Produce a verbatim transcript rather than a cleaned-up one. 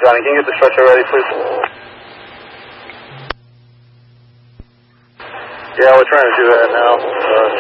Johnny, can you get the stretcher ready, please? Yeah, we're trying to do that now. Uh,